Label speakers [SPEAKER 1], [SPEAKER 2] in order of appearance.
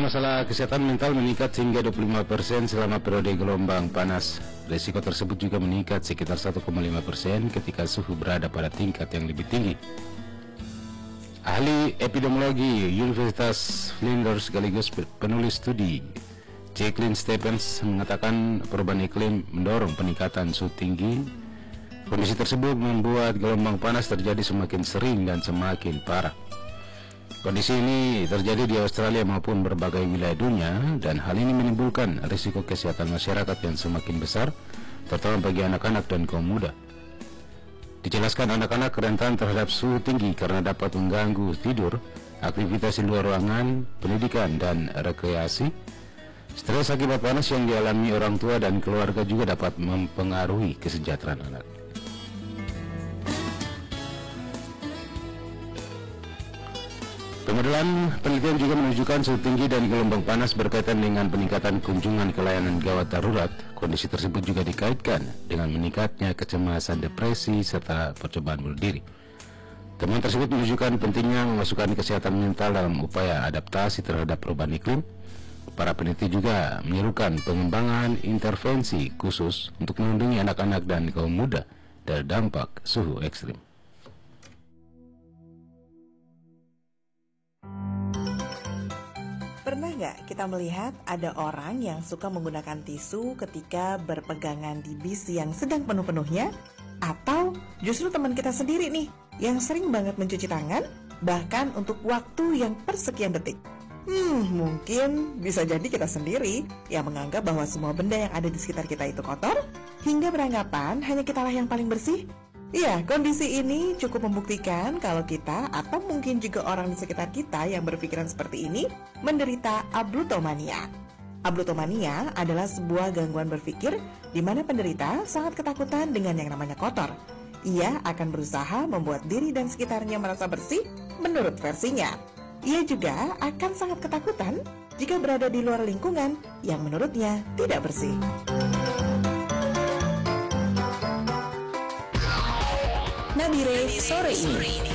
[SPEAKER 1] masalah kesehatan mental meningkat hingga 25% selama periode gelombang panas. Risiko tersebut juga meningkat sekitar 1,5% ketika suhu berada pada tingkat yang lebih tinggi. Ahli epidemiologi Universitas Flinders sekaligus penulis studi Jacqueline Stephens mengatakan perubahan iklim mendorong peningkatan suhu tinggi. Kondisi tersebut membuat gelombang panas terjadi semakin sering dan semakin parah. Kondisi ini terjadi di Australia maupun berbagai wilayah dunia, dan hal ini menimbulkan risiko kesehatan masyarakat yang semakin besar, terutama bagi anak-anak dan kaum muda. Dijelaskan anak-anak rentan terhadap suhu tinggi karena dapat mengganggu tidur, aktivitas di luar ruangan, pendidikan, dan rekreasi. Stres akibat panas yang dialami orang tua dan keluarga juga dapat mempengaruhi kesejahteraan anak. Pemodelan penelitian juga menunjukkan suhu tinggi dan gelombang panas berkaitan dengan peningkatan kunjungan ke layanan gawat darurat. Kondisi tersebut juga dikaitkan dengan meningkatnya kecemasan, depresi, serta percobaan bunuh diri. Temuan tersebut menunjukkan pentingnya memasukkan kesehatan mental dalam upaya adaptasi terhadap perubahan iklim. Para peneliti juga menyerukan pengembangan intervensi khusus untuk melindungi anak-anak dan kaum muda dari dampak suhu ekstrim.
[SPEAKER 2] Pernah nggak kita melihat ada orang yang suka menggunakan tisu ketika berpegangan di bis yang sedang penuh-penuhnya? Atau justru teman kita sendiri nih yang sering banget mencuci tangan, bahkan untuk waktu yang persekian detik? Mungkin bisa jadi kita sendiri yang menganggap bahwa semua benda yang ada di sekitar kita itu kotor, hingga beranggapan hanya kitalah yang paling bersih. Iya, kondisi ini cukup membuktikan kalau kita atau mungkin juga orang di sekitar kita yang berpikiran seperti ini menderita ablutomania. Ablutomania adalah sebuah gangguan berpikir di mana penderita sangat ketakutan dengan yang namanya kotor. Ia akan berusaha membuat diri dan sekitarnya merasa bersih menurut versinya. Ia juga akan sangat ketakutan jika berada di luar lingkungan yang menurutnya tidak bersih.
[SPEAKER 3] Nabire sore ini.